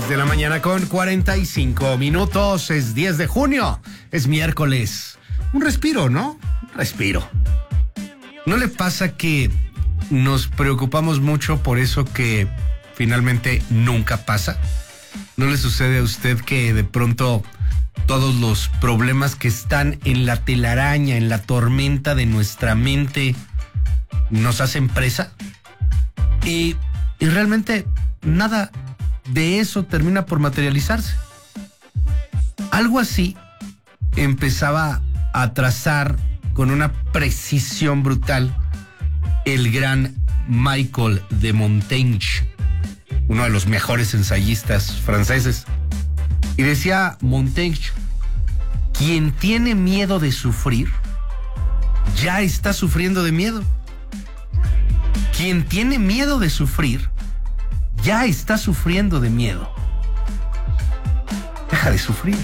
de la mañana con 45 minutos. Es 10 de junio. Es miércoles. Un respiro, ¿no? Un respiro. ¿No le pasa que nos preocupamos mucho por eso que finalmente nunca pasa? ¿No le sucede a usted que de pronto todos los problemas que están en la telaraña, en la tormenta de nuestra mente, nos hacen presa? Y realmente nada de eso termina por materializarse. Algo así empezaba a trazar con una precisión brutal el gran Michel de Montaigne, uno de los mejores ensayistas franceses. Y decía Montaigne: quien tiene miedo de sufrir, ya está sufriendo de miedo. Quien tiene miedo de sufrir, ya está sufriendo de miedo. Deja de sufrir.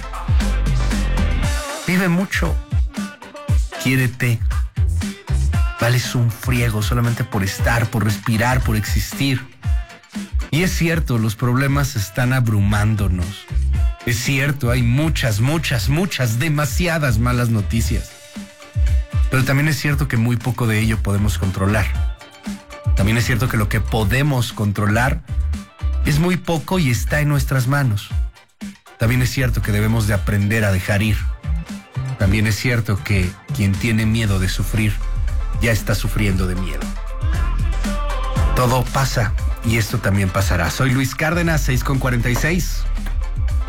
Vive mucho. Quiérete. Vales un friego solamente por estar, por respirar, por existir. Y es cierto, los problemas están abrumándonos. Es cierto, hay muchas, demasiadas malas noticias. Pero también es cierto que muy poco de ello podemos controlar. También es cierto que lo que podemos controlar es muy poco y está en nuestras manos. También es cierto que debemos de aprender a dejar ir. También es cierto que quien tiene miedo de sufrir, ya está sufriendo de miedo. Todo pasa y esto también pasará. Soy Luis Cárdenas, 6:46.